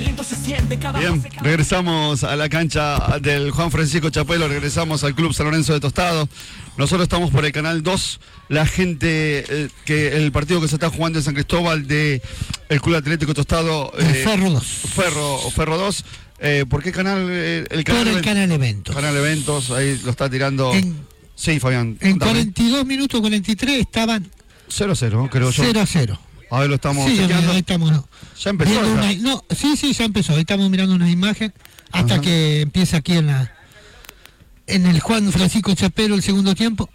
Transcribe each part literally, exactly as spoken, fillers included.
Bien, regresamos a la cancha del Juan Francisco Chapelo, regresamos al Club San Lorenzo de Tostado. Nosotros estamos por el canal dos, la gente, eh, que el partido que se está jugando en San Cristóbal de el Club Atlético Tostado. Eh, Ferro dos. Ferro, Ferro dos. Eh, ¿Por qué canal? Eh, el canal por el canal Eventos. Canal Eventos, ahí lo está tirando. En, sí, Fabián. En dame. cuarenta y dos minutos cuarenta y tres estaban cero a cero, creo yo. cero a cero. A ver, lo estamos sí, chequeando. Ahí estamos, no. Ya empezó. Una, no, sí, sí, ya empezó. Ahí estamos mirando una imagen hasta Ajá. que empieza aquí en la en el Juan Francisco Chapelo el segundo tiempo.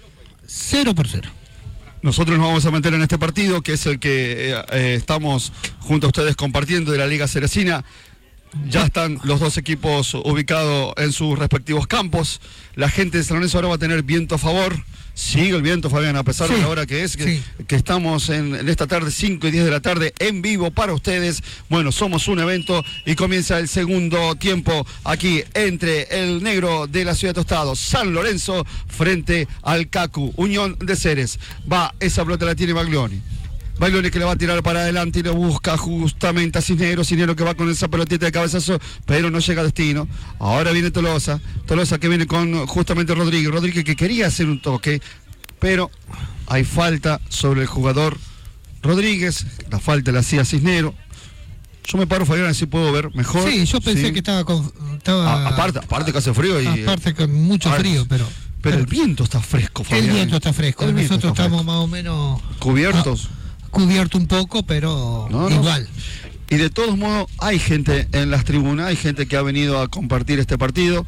Cero por cero. Nosotros nos vamos a meter en este partido, que es el que eh, eh, estamos junto a ustedes compartiendo de la Liga Ceresina. Ya están los dos equipos ubicados en sus respectivos campos. La gente de San Lorenzo ahora va a tener viento a favor. Sigue el viento, Fabián, a pesar sí, de la hora que es, que, sí. que estamos en, en esta tarde, cinco y diez de la tarde, en vivo para ustedes. Bueno, somos un evento y comienza el segundo tiempo aquí entre el negro de la ciudad de Tostado, San Lorenzo, frente al Cacu, Unión de Ceres. Va, esa pelota la tiene Baglioni. Baglioni que le va a tirar para adelante y le busca justamente a Cisneros, Cisneros que va con esa pelotita de cabezazo, pero no llega a destino. Ahora viene Tolosa, Tolosa que viene con justamente Rodríguez, Rodríguez que quería hacer un toque, pero hay falta sobre el jugador Rodríguez, la falta la hacía Cisneros. Yo me paro, Fabián, así puedo ver mejor. Sí, yo pensé ¿sí? que estaba con... Estaba... A, aparte, aparte que hace frío y... Aparte con mucho frío, pero... Pero, pero el viento está fresco, Fabián. El viento está fresco, el nosotros está estamos fresco. Más o menos... ¿Cubiertos? Ah, cubierto un poco, pero no, no. igual. Y de todos modos hay gente en las tribunas, hay gente que ha venido a compartir este partido.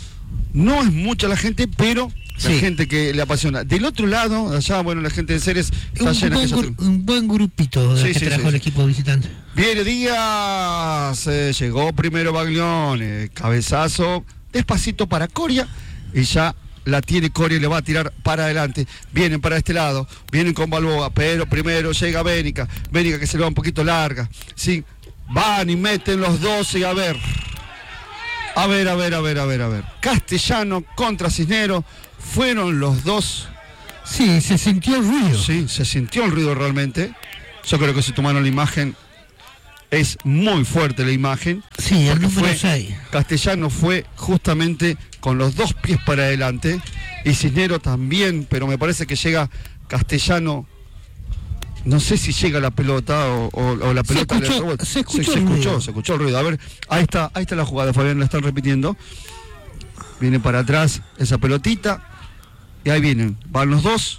No es mucha la gente, pero sí. la gente que le apasiona. Del otro lado, allá, bueno, la gente de Ceres está un llena. Buen gru- un buen grupito sí, que sí, trajo sí, el sí. equipo visitante. Viene Díaz, eh, llegó primero Baglioni, cabezazo, despacito para Coria y ya la tiene Coria y le va a tirar para adelante. Vienen para este lado, vienen con Balboa, pero primero llega Bénica, Bénica que se le va un poquito larga, sí, van y meten los dos y a ver, a ver, a ver, a ver, a ver, a ver, Castellano contra Cisneros, fueron los dos. Sí, se sintió el ruido. Sí, se sintió el ruido realmente. Yo creo que si tomaron la imagen, es muy fuerte la imagen. Sí, el número seis. Castellano fue justamente con los dos pies para adelante y Cisneros también, pero me parece que llega Castellano, no sé si llega la pelota o, o, o la pelota se escuchó, le se, escuchó, se, se, escuchó se escuchó el ruido. A ver, ahí está, ahí está la jugada, Fabián, la están repitiendo. Viene para atrás esa pelotita y ahí vienen, van los dos,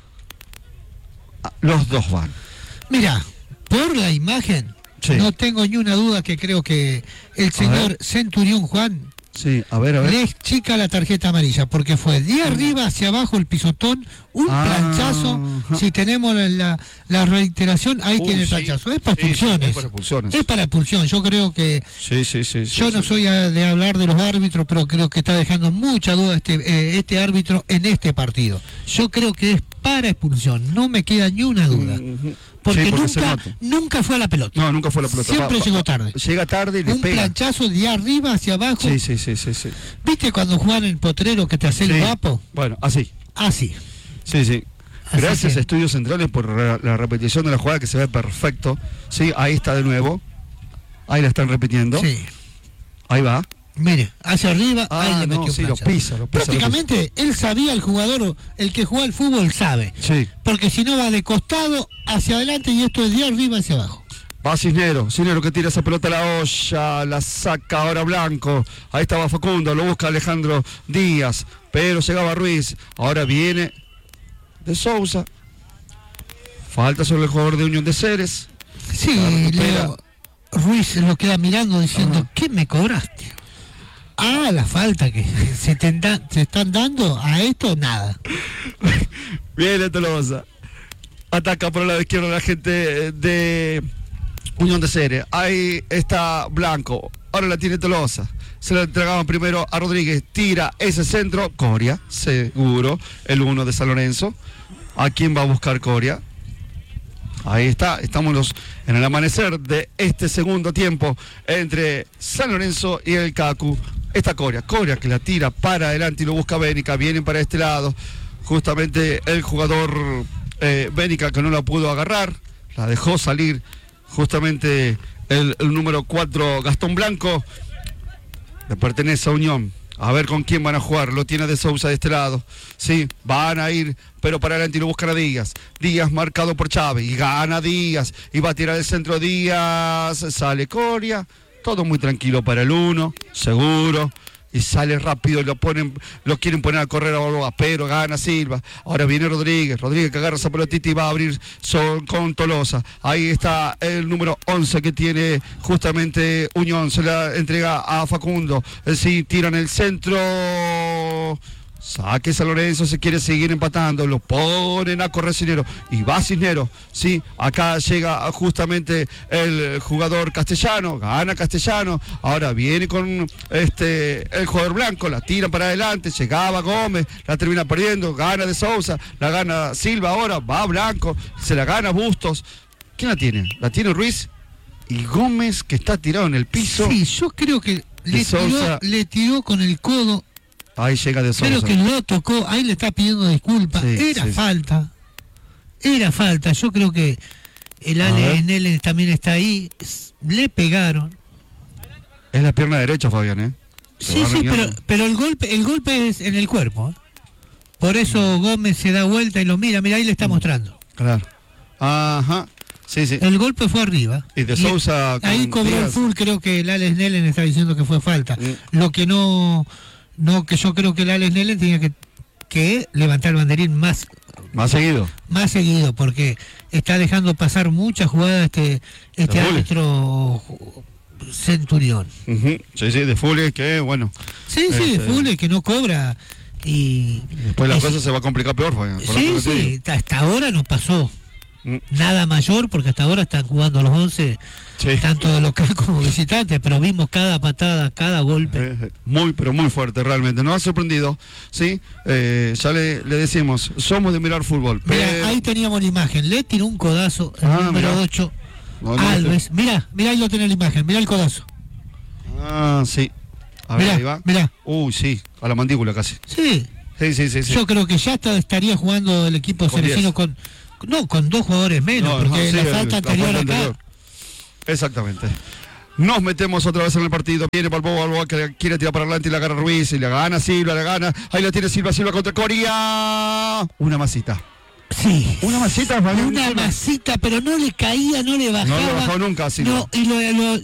los dos van. Mira, por la imagen sí. no tengo ni una duda que creo que el señor Centurión Juan sí, a ver, a ver. le es chica la tarjeta amarilla, porque fue de arriba hacia abajo el pisotón, un ah, planchazo. Ajá. Si tenemos la, la, la reiteración, ahí Uy, tiene el planchazo. Sí, es para expulsiones. Sí, es para expulsiones. Es para expulsión. Yo creo que. Sí, sí, sí. Yo sí, no sí. soy a, de hablar de los árbitros, pero creo que está dejando mucha duda este, eh, este árbitro en este partido. Yo creo que es para expulsión. No me queda ni una duda. Uh-huh. Porque, sí, porque nunca, nunca fue a la pelota. No, nunca fue a la pelota. Siempre va, llegó tarde. Llega tarde y le un pega. Un planchazo de arriba hacia abajo. Sí, sí, sí, sí, sí. ¿Viste cuando juegan en el potrero que te hace sí. el guapo? Bueno, así. Así. Sí, sí. Así Gracias que... a Estudios Centrales por la repetición de la jugada que se ve perfecto. Sí, ahí está de nuevo. Ahí la están repitiendo. Sí. Ahí va. Mire, hacia arriba, ah, ahí le no, metió sí, lo pisa, lo pisa, prácticamente lo pisa. Él sabía, el jugador, el que juega al fútbol sabe. Sí. Porque si no va de costado hacia adelante y esto es de arriba hacia abajo. Va Cisneros, Cisneros que tira esa pelota a la olla, la saca ahora Blanco. Ahí estaba Facundo, lo busca Alejandro Díaz, pero llegaba Ruiz. Ahora viene de Sousa. Falta sobre el jugador de Unión de Ceres. Sí, Leo, Ruiz lo queda mirando diciendo, ajá, ¿qué me cobraste? Ah, la falta que se, te da, se están dando a esto, nada. Viene Tolosa. Ataca por el lado izquierdo la gente de Unión de Ceres. Ahí está Blanco. Ahora la tiene Tolosa. Se la entregaban primero a Rodríguez. Tira ese centro. Coria, seguro. El uno de San Lorenzo. ¿A quién va a buscar Coria? Ahí está, estamos los, en el amanecer de este segundo tiempo entre San Lorenzo y el Cacu. Esta Coria, Coria que la tira para adelante y lo busca Bénica, vienen para este lado. Justamente el jugador eh, Bénica que no la pudo agarrar, la dejó salir justamente el, el número cuatro, Gastón Blanco, le pertenece a Unión. A ver con quién van a jugar. Lo tiene De Sousa de este lado. Sí, van a ir, pero para adelante y lo buscan a Díaz. Díaz marcado por Chávez. Y gana Díaz. Y va a tirar el centro Díaz. Sale Coria. Todo muy tranquilo para el uno. Seguro. Y sale rápido, lo ponen, lo quieren poner a correr a Borboa, pero gana Silva. Ahora viene Rodríguez, Rodríguez que agarra esa pelotita y va a abrir son, con Tolosa. Ahí está el número once que tiene justamente Unión, se la entrega a Facundo. Sí, tiran el centro. Saque San Lorenzo, se quiere seguir empatando, lo ponen a correr Cisnero y va Cisnero, sí, acá llega justamente el jugador Castellano, gana Castellano, ahora viene con este el jugador Blanco, la tiran para adelante, llegaba Gómez, la termina perdiendo, gana De Sousa, la gana Silva ahora, va Blanco, se la gana Bustos. ¿Quién la tiene? La tiene Ruiz y Gómez que está tirado en el piso. Sí, yo creo que le tiró, le tiró con el codo. Ahí llega De Sousa. Pero que lo tocó, ahí le está pidiendo disculpas. Sí, era sí. falta. Era falta. Yo creo que el Ale Nelen también está ahí. Le pegaron. Es la pierna derecha, Fabián, ¿eh? Se sí, sí, pero, pero el golpe el golpe es en el cuerpo. ¿eh? Por eso Gómez se da vuelta y lo mira. Mira, ahí le está mostrando. Claro. Ajá. Sí, sí. El golpe fue arriba. Y De Sousa. Y ahí cobró Díaz. El full. Creo que el Ale Nelen está diciendo que fue falta. Mm. Lo que no... No, que yo creo que el Alex Nelen tenía que, que levantar el banderín más... Más seguido. Más seguido, porque está dejando pasar muchas jugadas este, este árbitro Centurión. Uh-huh. Sí, sí, de Fules que, bueno... Sí, sí, este... de Fules que no cobra y... Después la es... cosa se va a complicar peor, Fabián. Sí, sí, hasta ahora no pasó. Nada mayor, porque hasta ahora están jugando los once, sí. tanto de local como visitante, pero vimos cada patada, cada golpe. Eh, muy, pero muy fuerte realmente. Nos ha sorprendido, ¿sí? Eh, ya le, le decimos, somos de mirar fútbol. Mira, pero... ahí teníamos la imagen, le tiró un codazo, el ah, número ocho, no, no, Alves. No mira, mira, ahí lo tiene la imagen, mira el codazo. Ah, sí. A ver, mirá, ahí va. Mirá. Uy, sí, a la mandíbula casi. Sí. Sí, sí, sí. sí. Yo creo que ya está, estaría jugando el equipo cerecino con... No, con dos jugadores menos, no, porque no, sí, la falta el, anterior la falta acá. Anterior. Exactamente. Nos metemos otra vez en el partido. Viene Balboa, Balboa que quiere tirar para adelante y la gana Ruiz. Y la gana Silva, la gana. Ahí la tiene Silva, Silva contra Coria. Una masita. Sí. Una masita, Una masita, pero no le caía, no le bajaba. No le bajó nunca, Silva. No, y lo, lo,